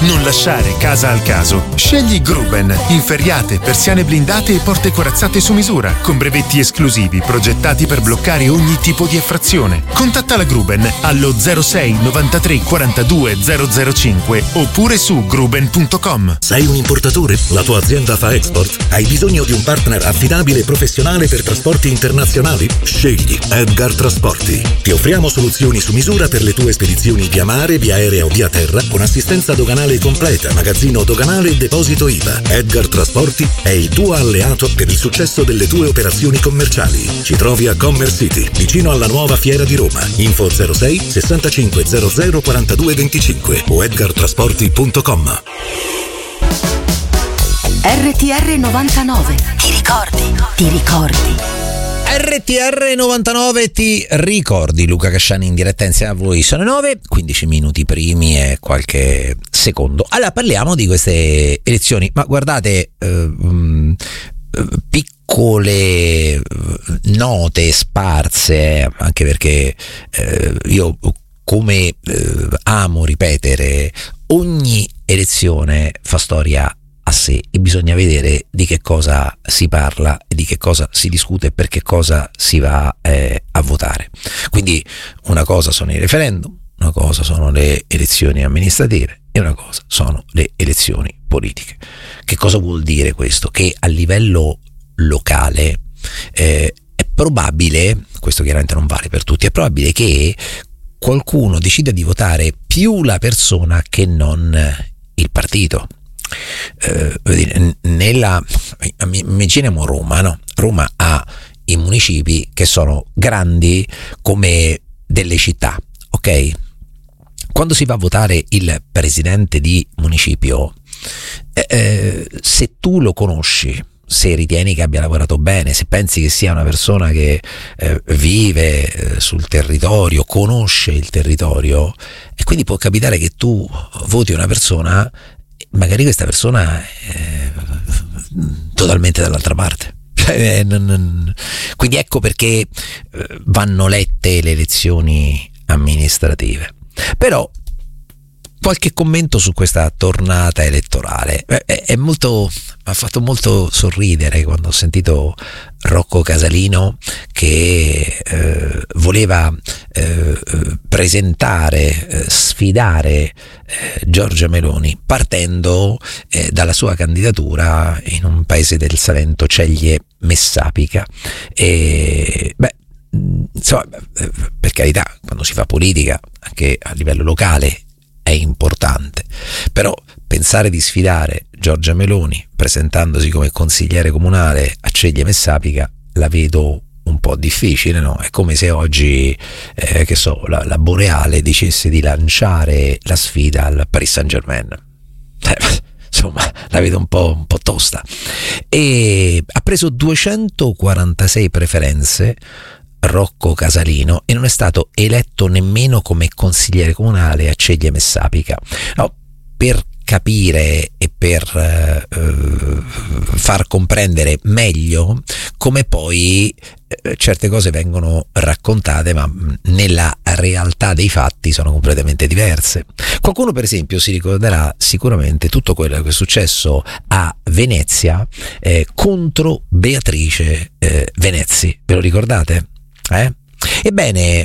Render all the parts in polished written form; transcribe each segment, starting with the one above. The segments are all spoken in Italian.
Non lasciare casa al caso. Scegli Gruben, inferriate, persiane blindate e porte corazzate su misura, con brevetti esclusivi progettati per bloccare ogni tipo di effrazione. Contatta la Gruben allo 06 93 42 005 oppure su gruben.com. Sei un importatore? La tua azienda fa export? Hai bisogno di un partner affidabile e professionale per trasporti internazionali? Scegli Edgar Trasporti. Ti offriamo soluzioni su misura per le tue spedizioni via mare, via aerea o via terra, con assistenza doganale completa, magazzino doganale e deposito IVA. Edgar Trasporti è il tuo alleato per il successo delle tue operazioni commerciali. Ci trovi a Commerce City, vicino alla nuova Fiera di Roma. Info 06 65 00 42 25 o edgartrasporti.com. RTR 99. Ti ricordi? Ti ricordi? RTR 99 ti ricordi. Luca Casciani in diretta insieme a voi. Sono 9, 15 minuti primi e qualche secondo. Allora parliamo di queste elezioni, ma guardate, piccole note sparse, anche perché io, come amo ripetere, ogni elezione fa storia a sé e bisogna vedere di che cosa si parla e di che cosa si discute e per che cosa si va a votare. Quindi una cosa sono i referendum, una cosa sono le elezioni amministrative e una cosa sono le elezioni politiche. Che cosa vuol dire questo? Che a livello locale è probabile, questo chiaramente non vale per tutti, è probabile che qualcuno decida di votare più la persona che non il partito. Immaginiamo Roma, no? Roma ha i municipi che sono grandi come delle città, ok? Quando si va a votare il presidente di municipio, se tu lo conosci, se ritieni che abbia lavorato bene, se pensi che sia una persona che vive sul territorio, conosce il territorio, e quindi può capitare che tu voti una persona, magari questa persona è totalmente dall'altra parte. Quindi ecco perché vanno lette le elezioni amministrative. Però qualche commento su questa tornata elettorale. Ha fatto molto sorridere quando ho sentito Rocco Casalino che voleva presentare, sfidare Giorgia Meloni partendo dalla sua candidatura in un paese del Salento, Ceglie Messapica. E insomma, per carità, quando si fa politica anche a livello locale è importante, però pensare di sfidare Giorgia Meloni presentandosi come consigliere comunale a Ceglie Messapica la vedo un po' difficile, no? È come se oggi la Boreale dicesse di lanciare la sfida al Paris Saint-Germain. Insomma, la vedo un po' tosta. E ha preso 246 preferenze Rocco Casalino e non è stato eletto nemmeno come consigliere comunale a Ceglie Messapica. No, per capire e per far comprendere meglio come poi certe cose vengono raccontate, ma nella realtà dei fatti sono completamente diverse. Qualcuno, per esempio, si ricorderà sicuramente tutto quello che è successo a Venezia contro Beatrice Venezzi. Ve lo ricordate? Ebbene,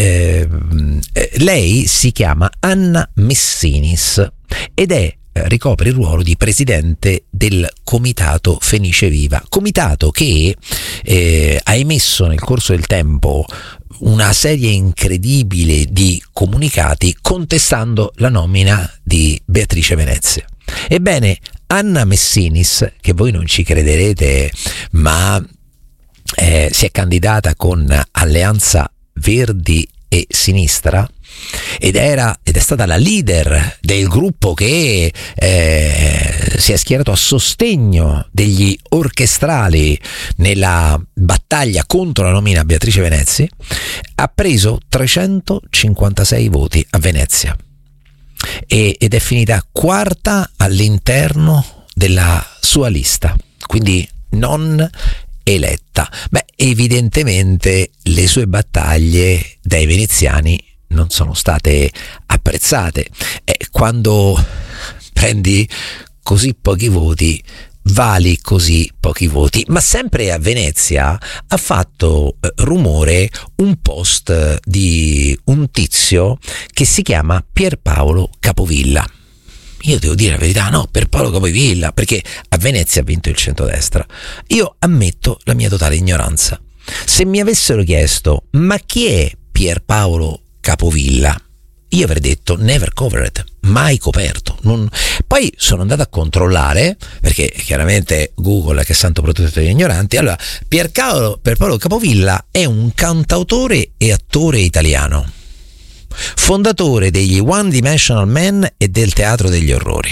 lei si chiama Anna Messinis ed ricopre il ruolo di presidente del Comitato Fenice Viva, comitato che ha emesso nel corso del tempo una serie incredibile di comunicati contestando la nomina di Beatrice Venezia. Ebbene, Anna Messinis, che voi non ci crederete, ma si è candidata con Alleanza Verdi e Sinistra ed è stata la leader del gruppo che si è schierato a sostegno degli orchestrali nella battaglia contro la nomina a Beatrice Venezzi, ha preso 356 voti a Venezia ed è finita quarta all'interno della sua lista, quindi non eletta. Evidentemente le sue battaglie dai veneziani non sono state apprezzate. Quando prendi così pochi voti, vali così pochi voti. Ma sempre a Venezia ha fatto rumore un post di un tizio che si chiama Pierpaolo Capovilla. Io devo dire la verità, no, Pierpaolo Capovilla, perché a Venezia ha vinto il centrodestra. Io ammetto la mia totale ignoranza. Se mi avessero chiesto ma chi è Pierpaolo Capovilla, io avrei detto never covered, mai coperto. Poi sono andato a controllare, perché chiaramente Google, che è santo protettore degli ignoranti. Allora, Pierpaolo Capovilla è un cantautore e attore italiano, fondatore degli One Dimensional Man e del Teatro degli Orrori.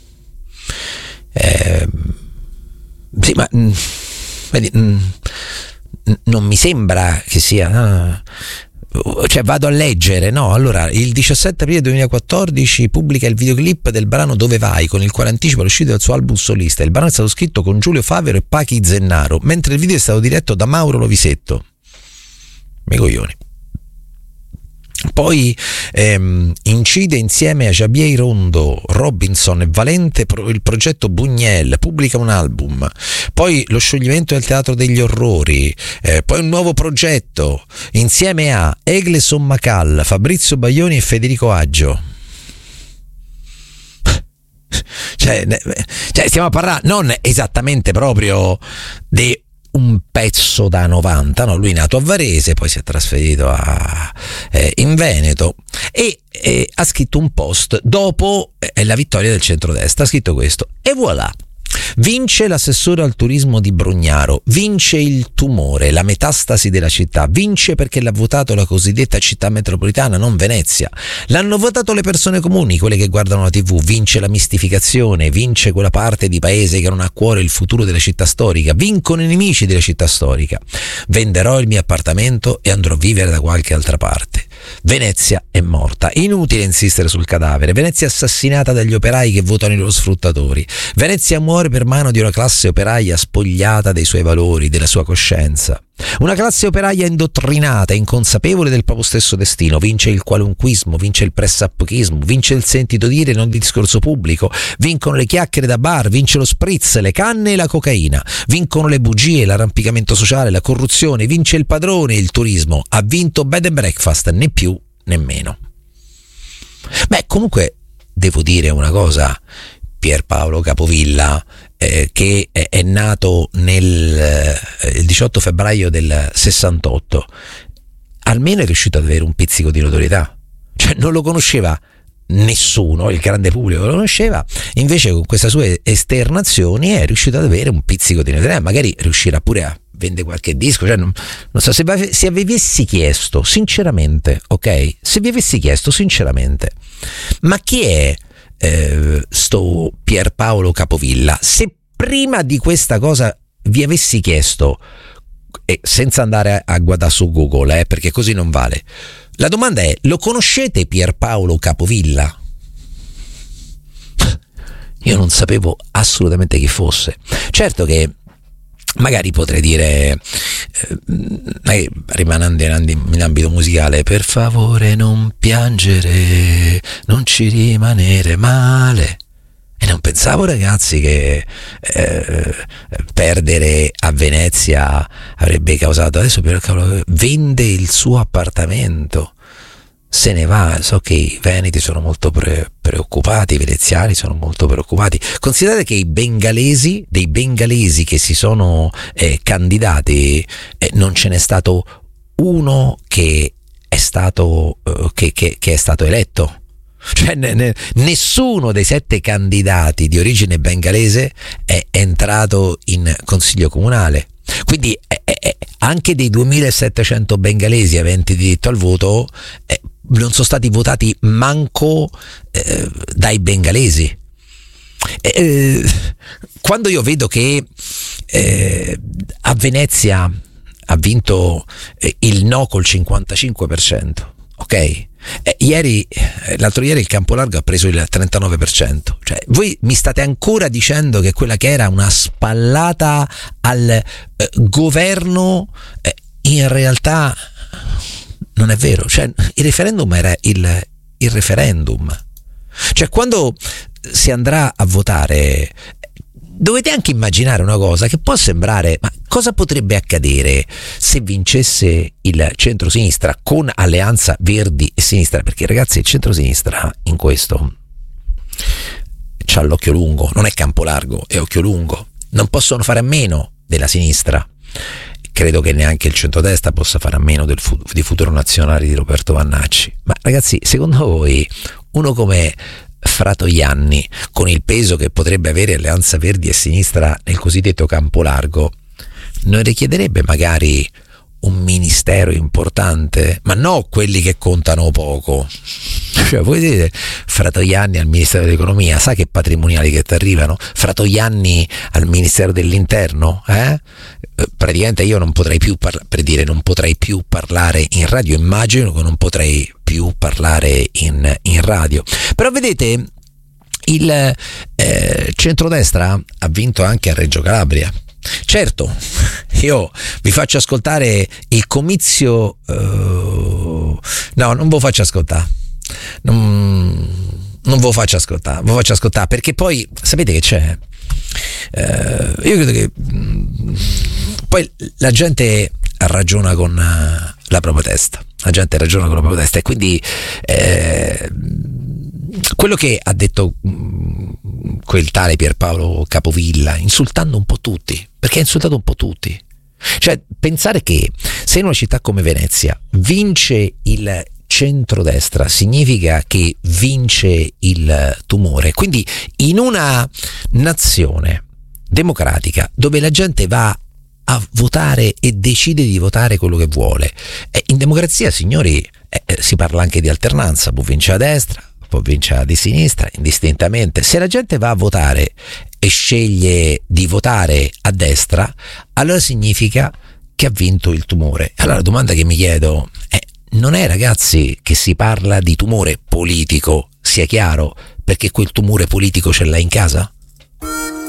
Sì, ma vedi, non mi sembra che sia, cioè vado a leggere, no? Allora, il 17 aprile 2014 pubblica il videoclip del brano Dove vai, con il quale anticipa l'uscita del suo album solista. Il brano è stato scritto con Giulio Favero e Pachi Zennaro, mentre il video è stato diretto da Mauro Lovisetto. Mi coglioni. Poi incide insieme a Xavier Rondo, Robinson e Valente il progetto Buñuel, pubblica un album. Poi lo scioglimento del Teatro degli Orrori, poi un nuovo progetto insieme a Egle Sommacal, Fabrizio Baglioni e Federico Aggio. Cioè stiamo a parlare non esattamente proprio di un pezzo da 90, no? Lui è nato a Varese, poi si è trasferito in Veneto e ha scritto un post dopo la vittoria del centrodestra. Ha scritto questo: e voilà, vince l'assessore al turismo di Brugnaro, vince il tumore, la metastasi della città, vince perché l'ha votato la cosiddetta città metropolitana, non Venezia. L'hanno votato le persone comuni, quelle che guardano la TV, vince la mistificazione, vince quella parte di paese che non ha a cuore il futuro della città storica, vincono i nemici della città storica. Venderò il mio appartamento e andrò a vivere da qualche altra parte. Venezia è morta, inutile insistere sul cadavere. Venezia è assassinata dagli operai che votano i loro sfruttatori. Venezia muore per mano di una classe operaia spogliata dei suoi valori, della sua coscienza. Una classe operaia indottrinata, inconsapevole del proprio stesso destino. Vince il qualunquismo, vince il pressappochismo, vince il sentito dire e non il discorso pubblico, vincono le chiacchiere da bar, vince lo spritz, le canne e la cocaina, vincono le bugie, l'arrampicamento sociale, la corruzione, vince il padrone, il turismo. Ha vinto bed and breakfast, né più né meno. Beh, comunque devo dire una cosa: Pierpaolo Capovilla, che è nato il 18 febbraio del 68, almeno è riuscito ad avere un pizzico di notorietà. Cioè non lo conosceva nessuno, il grande pubblico lo conosceva, invece con queste sue esternazioni è riuscito ad avere un pizzico di notorietà. Magari riuscirà pure a vendere qualche disco, cioè non so, se vi avessi chiesto sinceramente, ok? Se vi avessi chiesto sinceramente, ma chi è sto Pierpaolo Capovilla, se prima di questa cosa vi avessi chiesto, senza andare a guardare su Google, perché così non vale, la domanda è: lo conoscete Pierpaolo Capovilla? Io non sapevo assolutamente chi fosse. Certo che magari potrei dire, rimanendo in ambito musicale, per favore non piangere, non ci rimanere male. E non pensavo, ragazzi, che perdere a Venezia avrebbe causato. Adesso vende il suo appartamento, se ne va. So che i veneti sono molto preoccupati, i veneziani sono molto preoccupati. Considerate che dei bengalesi che si sono candidati, non ce n'è stato uno che è stato eletto. Cioè nessuno dei 7 candidati di origine bengalese è entrato in consiglio comunale. Quindi anche dei 2700 bengalesi aventi diritto al voto non sono stati votati manco dai bengalesi. Quando io vedo che a Venezia ha vinto il no col 55%, ok? L'altro ieri il Campolargo ha preso il 39%. Cioè, voi mi state ancora dicendo che quella che era una spallata al governo, in realtà non è vero. Cioè, il referendum era il referendum. Cioè, quando si andrà a votare, dovete anche immaginare una cosa che può sembrare, ma cosa potrebbe accadere se vincesse il centrosinistra con Alleanza Verdi e Sinistra? Perché ragazzi, il centrosinistra in questo c'ha l'occhio lungo, non è campo largo, è occhio lungo. Non possono fare a meno della sinistra. Credo che neanche il centrodestra possa fare a meno di Futuro Nazionale di Roberto Vannacci. Ma ragazzi, secondo voi uno come Fratoianni, con il peso che potrebbe avere Alleanza Verdi e Sinistra nel cosiddetto campo largo, non richiederebbe magari un ministero importante? Ma no quelli che contano poco. Cioè, voi vedete Fratoianni al Ministero dell'Economia, sa che patrimoniali che ti arrivano? Fratoianni al Ministero dell'Interno, praticamente io non potrei più non potrei più parlare in radio, immagino che non potrei più parlare in radio. Però vedete, il centrodestra ha vinto anche a Reggio Calabria. Certo, io vi faccio ascoltare il comizio, no, non ve lo faccio ascoltare, non ve lo faccio ascoltare, perché poi sapete che c'è? Io credo che poi la gente ragiona con la propria testa, e quindi quello che ha detto quel tale Pierpaolo Capovilla, insultando un po' tutti, perché ha insultato un po' tutti. Cioè, pensare che se in una città come Venezia vince il centrodestra significa che vince il tumore. Quindi in una nazione democratica dove la gente va a votare e decide di votare quello che vuole, in democrazia, signori, si parla anche di alternanza, può vincere a destra, può vincere di sinistra, indistintamente. Se la gente va a votare e sceglie di votare a destra, allora significa che ha vinto il tumore. Allora la domanda che mi chiedo è: non è, ragazzi, che si parla di tumore politico, sia chiaro, perché quel tumore politico ce l'hai in casa?